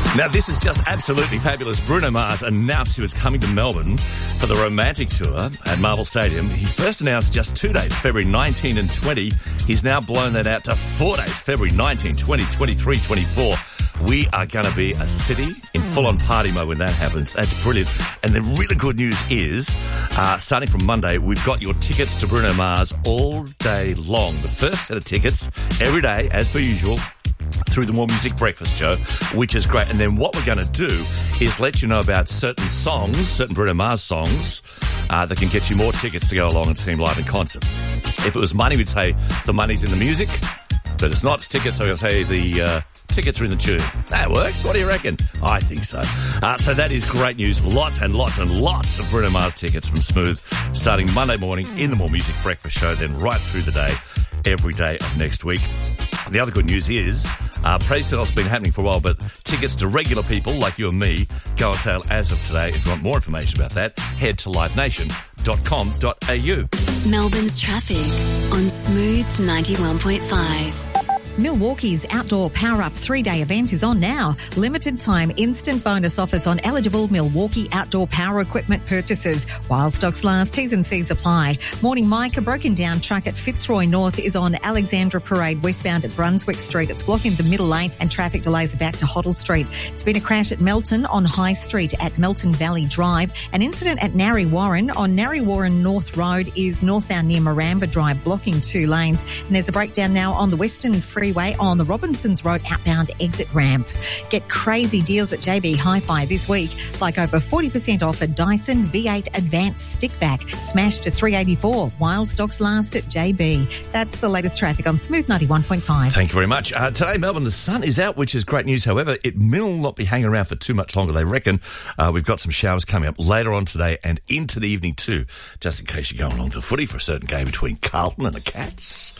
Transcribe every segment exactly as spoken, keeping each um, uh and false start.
Now, this is just absolutely fabulous. Bruno Mars announced he was coming to Melbourne for the Romantic Tour at Marvel Stadium. He first announced just two dates, February nineteenth and twentieth. He's now blown that out to four dates, February nineteenth, twentieth, twenty-three, twenty-four. We are going to be a city in full-on party mode when that happens. That's brilliant. And the really good news is, uh, starting from Monday, we've got your tickets to Bruno Mars all day long. The first set of tickets every day, as per usual, through the More Music Breakfast Show, which is great. And then what we're going to do is let you know about certain songs, certain Bruno Mars songs, uh, that can get you more tickets to go along and see him live in concert. If it was money, we'd say the money's in the music, but it's not tickets, so we're going to say the uh, tickets are in the tune. That works. What do you reckon? I think so. Uh, so that is great news. Lots and lots and lots of Bruno Mars tickets from Smooth, starting Monday morning in the More Music Breakfast Show, then right through the day, every day of next week. The other good news is, uh, pre-sale's been happening for a while, but tickets to regular people like you and me go on sale as of today. If you want more information about that, head to live nation dot com dot a u. Melbourne's traffic on Smooth ninety-one point five. Milwaukee's Outdoor Power Up three-day event is on now. Limited time instant bonus offers on eligible Milwaukee outdoor power equipment purchases. While stocks last, T's and C's apply. Morning Mike, a broken down truck at Fitzroy North is on Alexandra Parade westbound at Brunswick Street. It's blocking the middle lane and traffic delays are back to Hoddle Street. It's been a crash at Melton on High Street at Melton Valley Drive. An incident at Narre Warren on Narre Warren North Road is northbound near Maramba Drive, blocking two lanes. And there's a breakdown now on the Western Freeway on the Robinsons Road outbound exit ramp. Get crazy deals at J B Hi-Fi this week, like over forty percent off a Dyson V eight Advanced Stickback, smashed to three eighty-four while stocks last at J B. That's the latest traffic on Smooth ninety-one point five. Thank you very much. Uh, today, Melbourne, the sun is out, which is great news. However, it will not be hanging around for too much longer, they reckon. Uh, we've got some showers coming up later on today and into the evening too, just in case you're going along to footy for a certain game between Carlton and the Cats.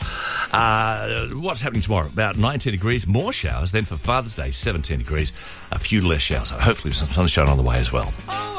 Uh, what's happening tomorrow? About nineteen degrees, more showers. Then for Father's Day, seventeen degrees, a few less showers. Hopefully some sunshine on the way as well.